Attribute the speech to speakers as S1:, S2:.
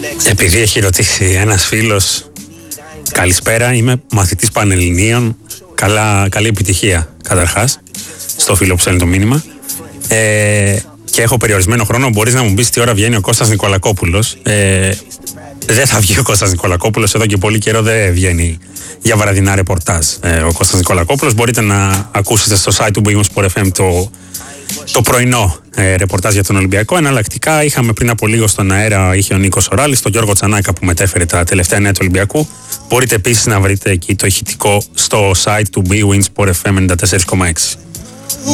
S1: Επειδή έχει ρωτήσει ένας φίλος, καλησπέρα, είμαι μαθητής Πανελληνίων. Καλή επιτυχία καταρχάς στο φίλο που στέλνει το μήνυμα. Και έχω περιορισμένο χρόνο. Μπορείς να μου πεις τι ώρα βγαίνει ο Κώστας Νικολακόπουλος? Δεν θα βγει ο Κώστας Νικολακόπουλος, εδώ και πολύ καιρό δεν βγαίνει για βραδινά ρεπορτάζ ο Κώστας Νικολακόπουλος. Μπορείτε να ακούσετε στο site του Big Win Sport FM το πρωινό ρεπορτάζ για τον Ολυμπιακό. Εναλλακτικά είχαμε πριν από λίγο στον αέρα, είχε ο Νίκος Οράλης, τον Γιώργο Τσανάκα που μετέφερε τα τελευταία νέα του Ολυμπιακού. Μπορείτε επίσης να βρείτε εκεί το ηχητικό στο site του Big Win Sport FM 94,6.